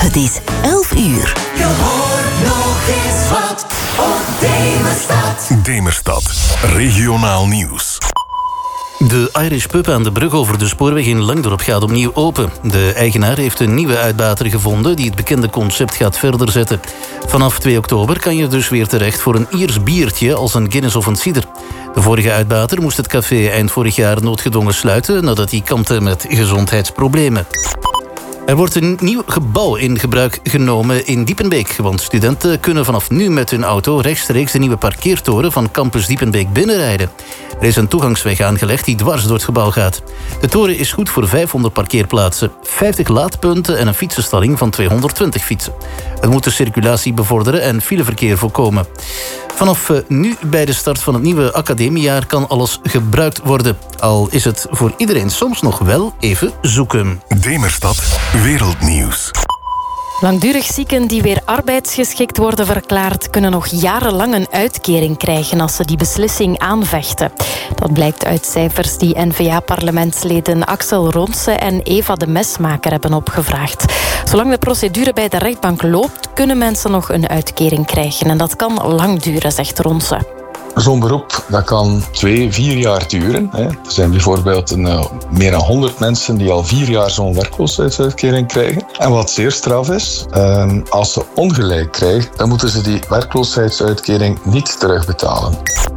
Het is 11 uur. Je hoort nog eens wat op Demerstad. Demerstad, regionaal nieuws. De Irish Pub aan de brug over de spoorweg in Langdorp gaat opnieuw open. De eigenaar heeft een nieuwe uitbater gevonden die het bekende concept gaat verder zetten. Vanaf 2 oktober kan je dus weer terecht voor een Iers biertje als een Guinness of een cider. De vorige uitbater moest het café eind vorig jaar noodgedwongen sluiten nadat hij kampte met gezondheidsproblemen. Er wordt een nieuw gebouw in gebruik genomen in Diepenbeek, want studenten kunnen vanaf nu met hun auto rechtstreeks de nieuwe parkeertoren van campus Diepenbeek binnenrijden. Er is een toegangsweg aangelegd die dwars door het gebouw gaat. De toren is goed voor 500 parkeerplaatsen, 50 laadpunten en een fietsenstalling van 220 fietsen. Het moet de circulatie bevorderen en fileverkeer voorkomen. Vanaf nu, bij de start van het nieuwe academiejaar, kan alles gebruikt worden. Al is het voor iedereen soms nog wel even zoeken. Demerstad, wereldnieuws. Langdurig zieken die weer arbeidsgeschikt worden verklaard, kunnen nog jarenlang een uitkering krijgen als ze die beslissing aanvechten. Dat blijkt uit cijfers die N-VA-parlementsleden Axel Ronse en Eva de Mesmaker hebben opgevraagd. Zolang de procedure bij de rechtbank loopt, kunnen mensen nog een uitkering krijgen. En dat kan lang duren, zegt Ronse. Zo'n beroep dat kan 2-4 jaar duren. Er zijn bijvoorbeeld meer dan 100 mensen die al 4 jaar zo'n werkloosheidsuitkering krijgen. En wat zeer straf is, als ze ongelijk krijgen, dan moeten ze die werkloosheidsuitkering niet terugbetalen.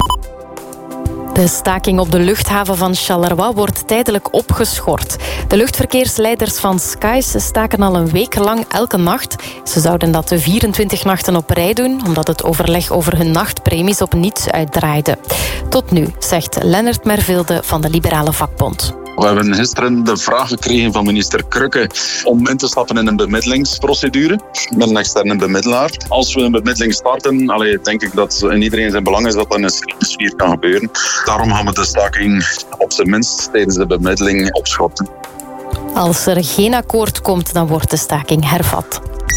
De staking op de luchthaven van Charleroi wordt tijdelijk opgeschort. De luchtverkeersleiders van Skies staken al een week lang elke nacht. Ze zouden dat 24 nachten op rij doen, omdat het overleg over hun nachtpremies op niets uitdraaide. Tot nu, zegt Lennart Mervilde van de Liberale Vakbond. We hebben gisteren de vraag gekregen van minister Krukke om in te stappen in een bemiddelingsprocedure met een externe bemiddelaar. Als we een bemiddeling starten, denk ik dat in iedereen zijn belang is dat dat in een sfeer kan gebeuren. Daarom gaan we de staking op zijn minst tijdens de bemiddeling opschorten. Als er geen akkoord komt, dan wordt de staking hervat.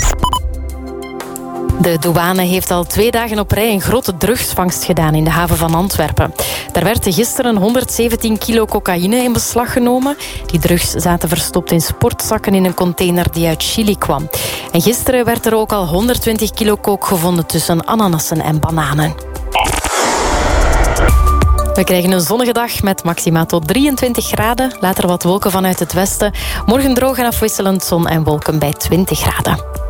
De douane heeft al 2 dagen op rij een grote drugsvangst gedaan in de haven van Antwerpen. Daar werd gisteren 117 kilo cocaïne in beslag genomen. Die drugs zaten verstopt in sportzakken in een container die uit Chili kwam. En gisteren werd er ook al 120 kilo coke gevonden tussen ananassen en bananen. We krijgen een zonnige dag met maxima tot 23 graden. Later wat wolken vanuit het westen. Morgen droog en afwisselend zon en wolken bij 20 graden.